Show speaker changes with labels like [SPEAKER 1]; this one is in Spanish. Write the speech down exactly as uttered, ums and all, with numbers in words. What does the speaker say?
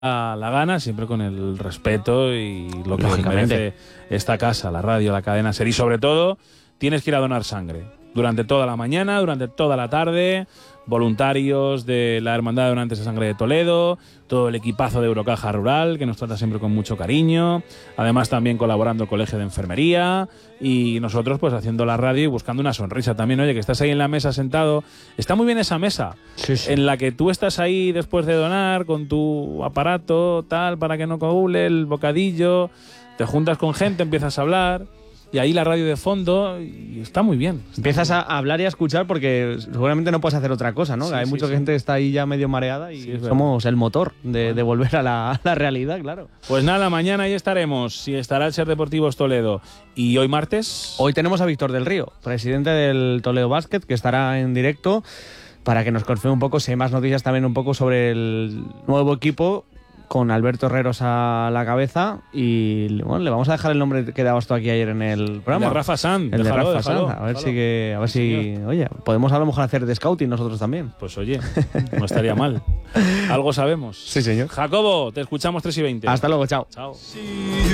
[SPEAKER 1] la gana, siempre con el respeto y lo que merece esta casa, la radio, la cadena SER. Y sobre todo, tienes que ir a donar sangre. Durante toda la mañana, durante toda la tarde, voluntarios de la Hermandad de Donantes de Sangre de Toledo, todo el equipazo de Eurocaja Rural, que nos trata siempre con mucho cariño, además también colaborando el Colegio de Enfermería y nosotros pues haciendo la radio y buscando una sonrisa también. Oye, que estás ahí en la mesa sentado, está muy bien esa mesa, sí, sí. en la que tú estás ahí después de donar con tu aparato, tal, para que no coagule el bocadillo, te juntas con gente, empiezas a hablar... Y ahí la radio de fondo, y está muy bien. Está
[SPEAKER 2] Empiezas
[SPEAKER 1] muy
[SPEAKER 2] bien. a hablar y a escuchar porque seguramente no puedes hacer otra cosa, ¿no? Sí, Hay sí, mucha sí. gente que está ahí ya medio mareada y sí, somos el motor de, bueno. de volver a la, a la realidad, claro.
[SPEAKER 1] Pues nada, mañana ahí estaremos. Si estará el SER Deportivos Toledo. ¿Y hoy martes?
[SPEAKER 2] Hoy tenemos a Víctor del Río, presidente del Toledo Basket, que estará en directo para que nos confirme un poco, si hay más noticias también un poco sobre el nuevo equipo, con Alberto Herreros a la cabeza y bueno, le vamos a dejar el nombre que dabas tú aquí ayer en el programa.
[SPEAKER 1] El de Rafa Sanz.
[SPEAKER 2] El
[SPEAKER 1] déjalo,
[SPEAKER 2] de Rafa
[SPEAKER 1] déjalo,
[SPEAKER 2] Sanz. A ver
[SPEAKER 1] déjalo.
[SPEAKER 2] si que, a ver si,
[SPEAKER 1] Señor.
[SPEAKER 2] oye, podemos a lo mejor hacer de scouting nosotros también.
[SPEAKER 1] Pues oye, no estaría mal. Algo sabemos.
[SPEAKER 2] Sí, señor.
[SPEAKER 1] Jacobo, te escuchamos tres y veinte.
[SPEAKER 2] Hasta luego, chao.
[SPEAKER 1] Chao.